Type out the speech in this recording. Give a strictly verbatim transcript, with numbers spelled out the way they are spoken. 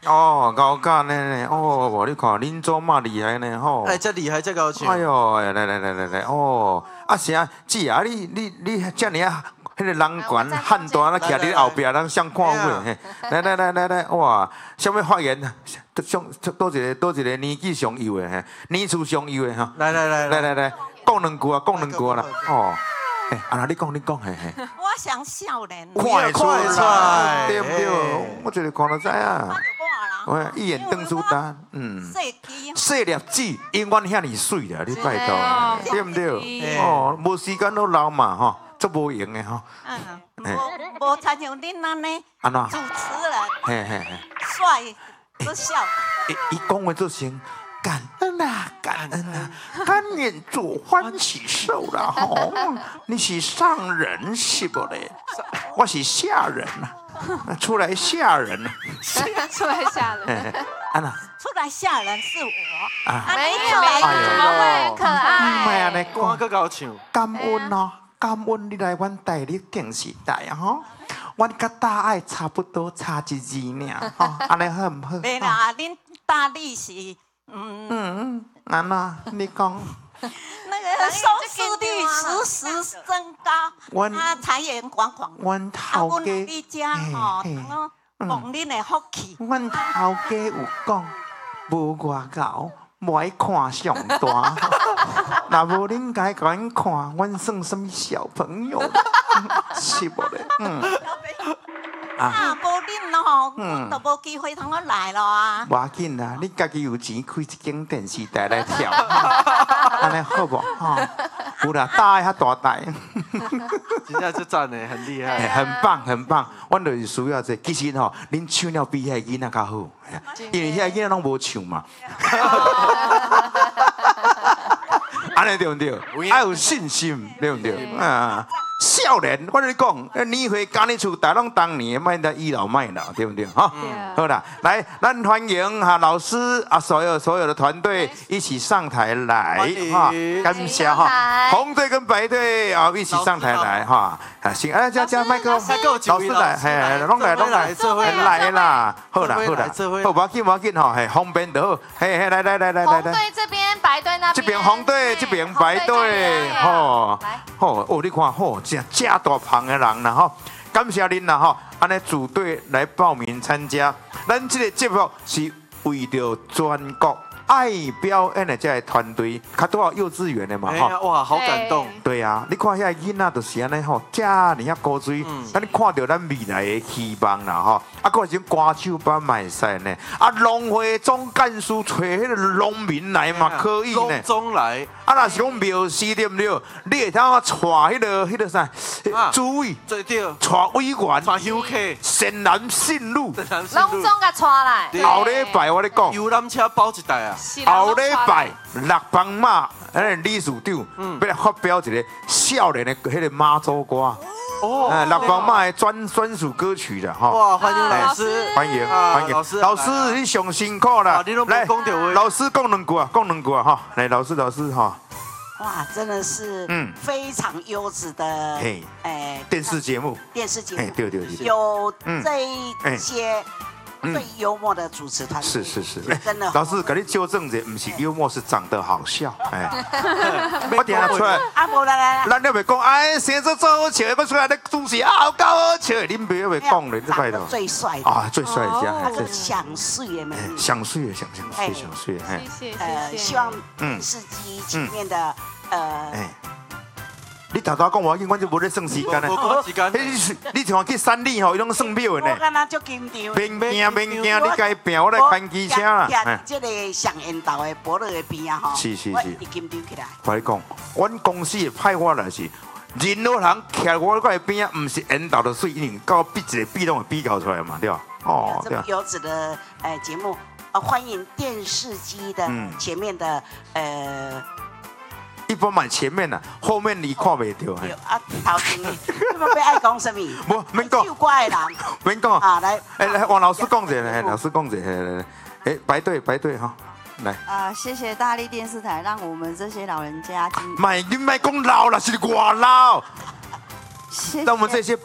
哦，高干呢？哦，你看恁祖嘛厉害呢吼！ 哎，这厉害，这高强！ 哎呦，来来来来来，哦，啊是啊，姐啊，你你你遮尔啊，迄个人权汉大啦，徛伫后壁，人想看有诶。来来来来来，哇，什么发言？上多一个多一个年纪上幼诶，年纪上幼诶哈。 来来来来来来，讲两句啊，讲两句啦。哦，哎，啊，你讲你讲，嘿嘿。 我想少年。 快出来，对不对？我就是看到知啊。喂，一眼瞪出单，嗯。细粒子永远遐尼水啦，你拜托，对不对？哦，无时间都老嘛吼，足无用的吼。 嗯，无无参像恁安尼。 安怎？ 主持人。 嘿嘿嘿。 帅，都笑。 伊伊讲话做成感恩啊，感恩啊，甘愿做欢喜兽啦吼。你是上人是不嘞？我是下人啊，出来吓人啊。 出来吓人。 安娜。 出来吓人是我。 啊， 没有，怎么会可爱？ 唔系安尼讲，个高唱。 感恩哦，感恩你来阮台里电视台啊吼。阮甲大爱差不多差一字尔，吼，安尼好唔好？ 没啦，恁大力是，嗯嗯，安娜，你讲。 那个收视率时时增高，啊，财源广广。 阮头家， 你家吼，望恁的福气。 阮头家有讲，无外高，无爱看上大。若无恁该甲阮看，阮算什么小朋友？是无咧？嗯。 啊，无恁吼，阮都无机会通我来咯啊！ 无要紧啦，你家己有钱开一间电视台来跳，安尼好无？吼，有啦，大爱较大台， 真正是赞的，很厉害， 很棒，很棒。阮就是需要这，其实吼，恁唱了比遐囡仔较好，因为遐囡仔拢无唱嘛。安尼对不对？要有信心，对不对？啊。少年，我跟你讲，年岁今日厝大拢当年，卖得倚老卖老，对不对？哈，好啦，来，咱欢迎哈老师啊，所有所有的团队一起上台来哈，感谢哈，红队跟白队啊一起上台来哈，啊，行，哎，加加麦克，老师来，嘿，拢来拢来，来啦，好啦好啦，好，不要紧不要紧哈，嘿，方便就好，嘿嘿，来来来来来来， 红队这边，白队那边， 这边红队，这边白队，吼，吼，哦，你看吼。真正大胖的人啦吼，感谢您啦吼，安尼组队来报名参加，咱这个节目是为着全国爱表演的这个团队，较多少幼稚园的嘛吼， 哇，好感动。 对啊，你看遐囡仔就是安尼吼，遮尔遐高水，咱你看到咱未来的希望啦吼，啊，搁种歌手班嘛会使呢，啊，农会总干事找迄个农民来嘛可以呢， 农总来。 啊，若是讲庙事对不对？你会当啊带迄个、迄个啥主委， 对对， 带委员， 带游客， 善男信女， 拢总甲带来。 后礼拜我咧讲， 游览车包一台啊。 后礼拜六帮马，咱理事长要来发表一个少年的迄个妈祖歌。哦，哎，六帮马的专专属歌曲的哈。 哇，欢迎老师， 欢迎欢迎老师， 老师你上辛苦了。 来， 老师讲两句啊，讲两句啊哈。来，老师老师哈。 哇，真的是嗯非常优质的哎电视节目， 电视节目， 对对对， 有这一些最幽默的主持团队， 是是是， 真的。 老师给你纠正者，不是幽默，是长得好笑。哎，我点出来， 啊无来来来， 咱你袂讲，哎，生做做好笑，我出来咧主持啊，好搞好笑，恁别袂讲咧，你拜托。 最帅啊，最帅的家， 这想睡的美女， 想睡的想想睡想睡， 哎，谢谢呃，希望电视机前面的呃。 你头头讲我紧，我就无咧算时间咧。 时间。 你像去山里吼，伊拢算秒的呢。 我敢若足紧张。 免惊免惊，你该拼我来看机车啦。 徛这个上沿道的保乐的边啊吼。 是是是。 我一紧张起来。 我你讲，阮公司的派我来是，任何人徛我个边啊，唔是沿道的水，因为到比一个比拢会比较出来嘛，对吧？ 哦，这么优质的呃节目，呃，欢迎电视机的前面的呃。 一般买前面啦，后面你看袂到。 啊，头前你要要爱讲什么？ 无，免讲。 秀怪人。 免讲。 啊，来， 哎来，王老师讲一下，老师讲一下，来来来，哎，白队白队哈，来。 啊，谢谢大力电视台，让我们这些老人家今。 买你买讲老了是外老。让我们这些